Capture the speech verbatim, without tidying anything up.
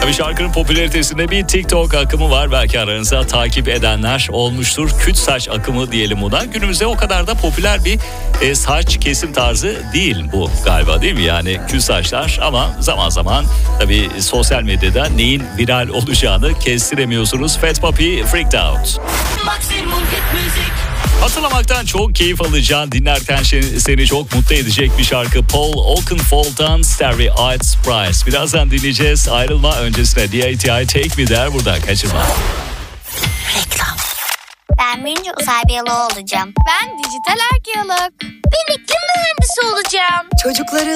Tabii şarkının popülaritesinde bir TikTok akımı var. Belki aranızda takip edenler olmuştur. Küt saç akımı diyelim buna. Günümüzde o kadar da popüler bir e, saç kesim tarzı değil bu galiba, değil mi? Yani küt saçlar, ama zaman zaman tabii sosyal medyada neyin viral olacağını kestiremiyorsunuz. Fat Papi, Freaked Out. Maksimum hit müzik. Hatırlamaktan çok keyif alacağın, dinlerken seni çok mutlu edecek bir şarkı. Paul Oakenfold'dan Starry Eyed Surprise. Birazdan dinleyeceğiz. Ayrılma öncesine D A T I Take Me Der, burada kaçırma. Reklam. Ben birinci uzay biyoloğu olacağım. Ben dijital arkeolog. Ben iklim mühendisi olacağım. Çocukları